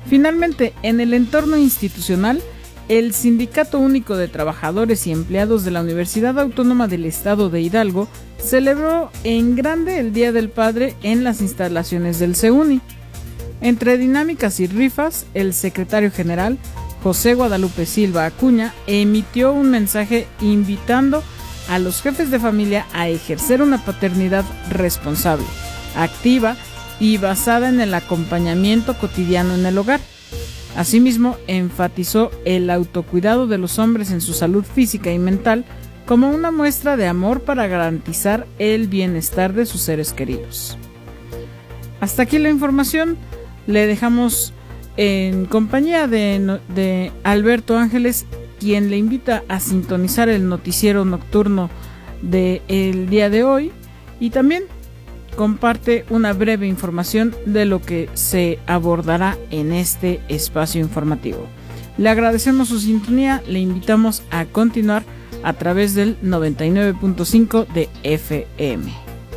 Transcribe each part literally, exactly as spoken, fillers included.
Finalmente, en el entorno institucional, el Sindicato Único de Trabajadores y Empleados de la Universidad Autónoma del Estado de Hidalgo celebró en grande el Día del Padre en las instalaciones del CEUNI. Entre dinámicas y rifas, el secretario general, José Guadalupe Silva Acuña, emitió un mensaje invitando a los jefes de familia a ejercer una paternidad responsable, activa y basada en el acompañamiento cotidiano en el hogar. Asimismo, enfatizó el autocuidado de los hombres en su salud física y mental como una muestra de amor para garantizar el bienestar de sus seres queridos. Hasta aquí la información. Le dejamos en compañía de, de Alberto Ángeles, quien le invita a sintonizar el noticiero nocturno del día de hoy y también comparte una breve información de lo que se abordará en este espacio informativo. Le agradecemos su sintonía, le invitamos a continuar a través del noventa y nueve punto cinco de F M.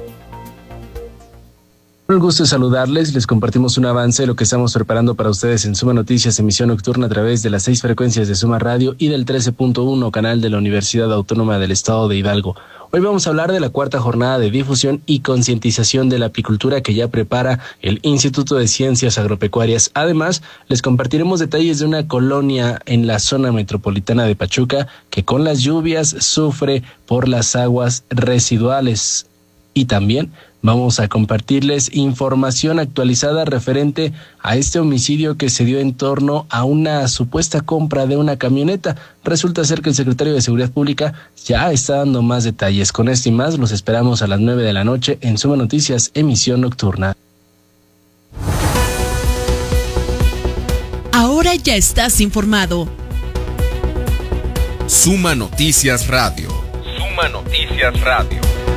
Un gusto de saludarles, les compartimos un avance de lo que estamos preparando para ustedes en Suma Noticias, emisión nocturna a través de las seis frecuencias de Suma Radio y del trece punto uno canal de la Universidad Autónoma del Estado de Hidalgo. Hoy vamos a hablar de la cuarta jornada de difusión y concientización de la apicultura que ya prepara el Instituto de Ciencias Agropecuarias. Además, les compartiremos detalles de una colonia en la zona metropolitana de Pachuca que con las lluvias sufre por las aguas residuales. Y también vamos a compartirles información actualizada referente a este homicidio que se dio en torno a una supuesta compra de una camioneta. Resulta ser que el secretario de Seguridad Pública ya está dando más detalles. Con esto y más los esperamos a las nueve de la noche en Suma Noticias, emisión nocturna. Ahora ya estás informado. Suma Noticias Radio. Suma Noticias Radio.